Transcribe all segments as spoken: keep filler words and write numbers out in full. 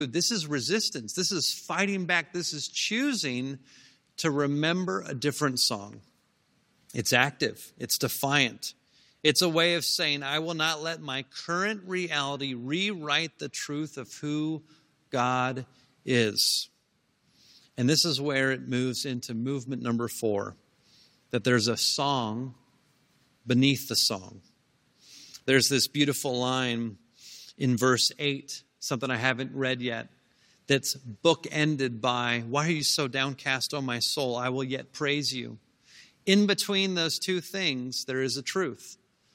This is resistance. This is fighting back. This is choosing to remember a different song. It's active. It's defiant. It's a way of saying, I will not let my current reality rewrite the truth of who God is. And this is where it moves into movement number four, that there's a song beneath the song. There's this beautiful line in verse eight, something I haven't read yet, that's bookended by, why are you so downcast, O my soul? I will yet praise you. In between those two things, there is a truth.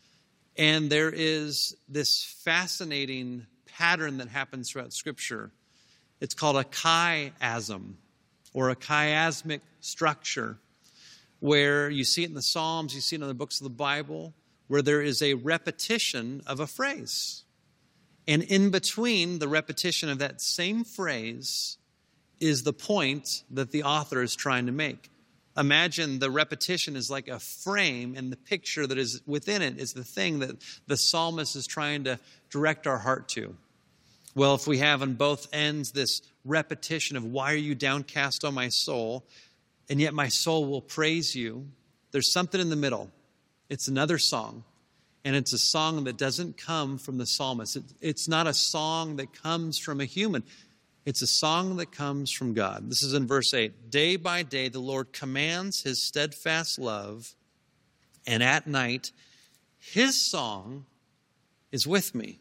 And there is this fascinating pattern that happens throughout Scripture. It's called a chiasm, or a chiasmic structure, where you see it in the Psalms, you see it in the books of the Bible, where there is a repetition of a phrase. And in between the repetition of that same phrase is the point that the author is trying to make. Imagine the repetition is like a frame, and the picture that is within it is the thing that the psalmist is trying to direct our heart to. Well, if we have on both ends this repetition of, why are you downcast, O my soul? And yet my soul will praise you. There's something in the middle. It's another song. And it's a song that doesn't come from the psalmist. It, it's not a song that comes from a human. It's a song that comes from God. This is in verse eight. Day by day the Lord commands his steadfast love, and at night his song is with me,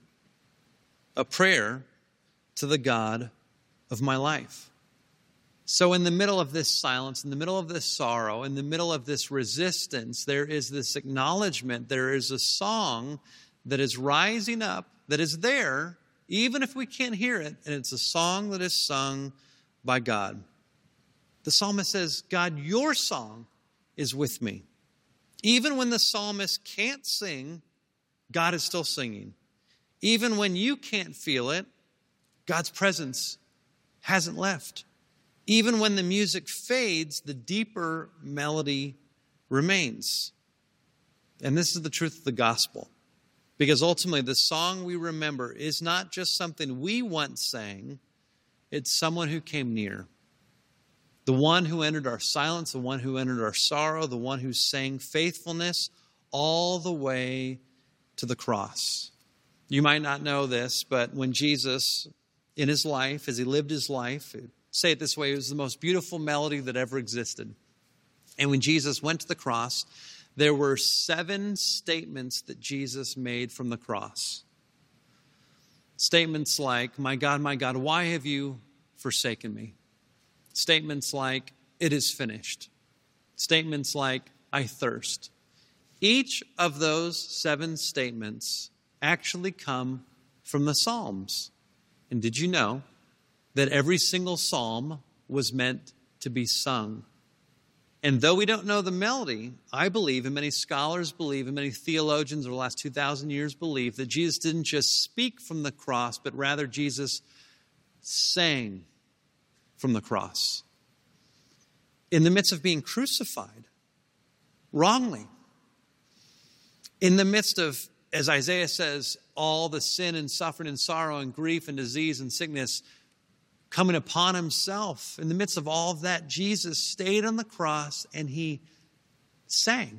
a prayer to the God of my life. So in the middle of this silence, in the middle of this sorrow, in the middle of this resistance, there is this acknowledgement, there is a song that is rising up, that is there, even if we can't hear it, and it's a song that is sung by God. The psalmist says, God, your song is with me. Even when the psalmist can't sing, God is still singing. Even when you can't feel it, God's presence hasn't left. Even when the music fades, the deeper melody remains. And this is the truth of the gospel. Because ultimately, the song we remember is not just something we once sang. It's someone who came near. The one who entered our silence, the one who entered our sorrow, the one who sang faithfulness all the way to the cross. You might not know this, but when Jesus, in his life, as he lived his life, say it this way, it was the most beautiful melody that ever existed. And when Jesus went to the cross, there were seven statements that Jesus made from the cross. Statements like, my God, my God, why have you forsaken me? Statements like, it is finished. Statements like, I thirst. Each of those seven statements actually come from the Psalms. And did you know that every single psalm was meant to be sung? And though we don't know the melody, I believe, and many scholars believe, and many theologians over the last two thousand years believe, that Jesus didn't just speak from the cross, but rather Jesus sang from the cross. In the midst of being crucified, wrongly. In the midst of, as Isaiah says, all the sin and suffering and sorrow and grief and disease and sickness coming upon himself. In the midst of all of that, Jesus stayed on the cross and he sang.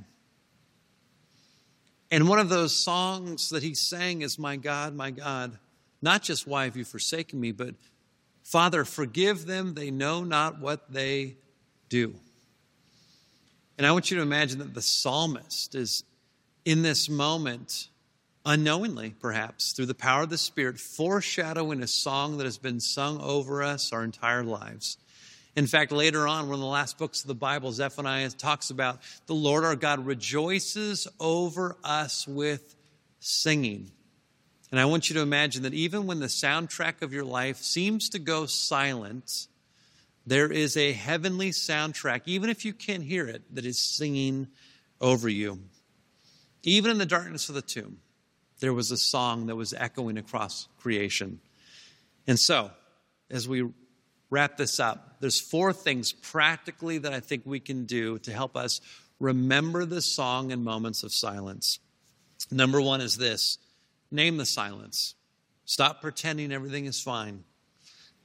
And one of those songs that he sang is, my God, my God, not just why have you forsaken me, but Father, forgive them, they know not what they do. And I want you to imagine that the psalmist is in this moment, unknowingly, perhaps, through the power of the Spirit, foreshadowing a song that has been sung over us our entire lives. In fact, later on, one of the last books of the Bible, Zephaniah, talks about the Lord our God rejoices over us with singing. And I want you to imagine that even when the soundtrack of your life seems to go silent, there is a heavenly soundtrack, even if you can't hear it, that is singing over you. Even in the darkness of the tomb, there was a song that was echoing across creation. And so, as we wrap this up, there's four things practically that I think we can do to help us remember the song in moments of silence. Number one is this: name the silence. Stop pretending everything is fine.